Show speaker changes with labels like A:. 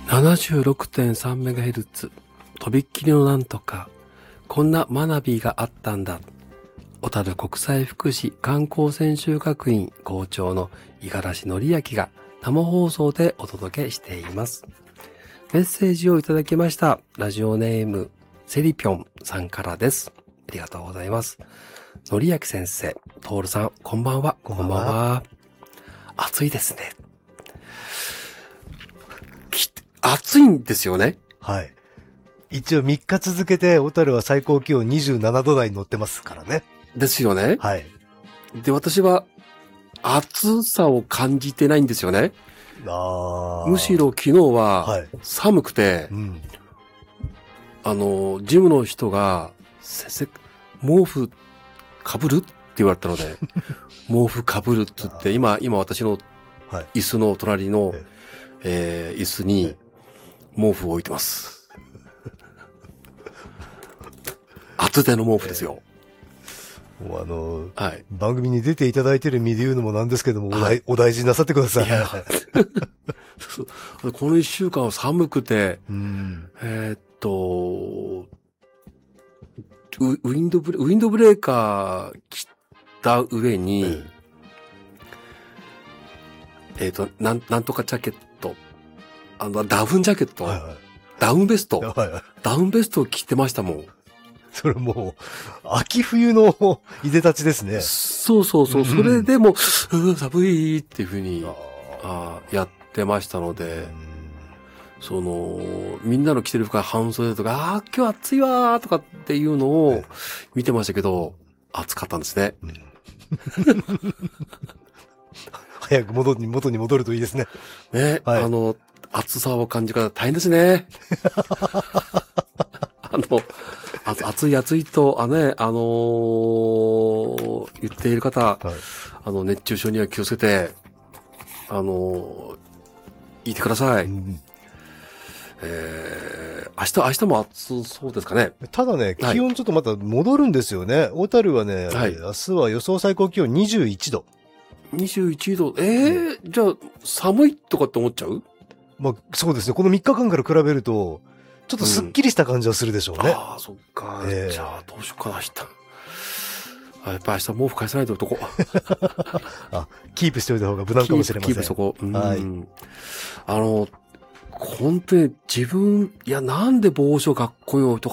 A: 76.3MHz、とびっきりのなんとか、こんな学びがあったんだ。小樽国際福祉観光専修学院校長の五十嵐則明が生放送でお届けしています。メッセージをいただきました。ラジオネーム、セリピョンさんからです。ありがとうございます。則明先生、徹さん、こんばんは。
B: こんばんは。
A: 暑いですね。暑いんですよね。
B: はい。一応3日続けて、小樽は最高気温27度台に乗ってますからね。
A: ですよね。
B: はい。
A: で、私は暑さを感じてないんですよね。むしろ昨日は寒くて、ジムの人が、毛布かぶるって言われたので、毛布かぶるって言って、今私の椅子の隣の、椅子に毛布を置いてます。厚手の毛布ですよ。
B: もう番組に出ていただいてる身で言うのもなんですけども、お大事になさってください。
A: この一週間は寒くて、ウィンドブレーカー着た上に、なんとかジャケット、ダウンジャケット、ダウンベスト、ダウンベストを着てましたもん。
B: それもう、秋冬のいでたちですね。
A: そう。それでも、寒いっていうふうに、やってましたので、みんなの着てる服が半袖とか、今日暑いわーとかっていうのを見てましたけど、暑かったんですね。
B: 早く元に戻るといいですね。
A: ね、暑さを感じる方大変ですね。暑いと、言っている方、熱中症には気をつけて、いてください。明日も暑そうですかね。
B: ただね、気温ちょっとまた戻るんですよね。小樽はね、明日は予想最高気温21度。
A: 21度。じゃあ、寒いとかって思っちゃう？
B: まあ、そうですね。この3日間から比べると、ちょっとスッキリした感じはするでしょうね。
A: そっか。じゃあ、どうしようかな、明日。やっぱ明日毛布返さないと男。
B: キープしておいた方が無難かもしれません。
A: キープそこ。本当になんで帽子をかっこよと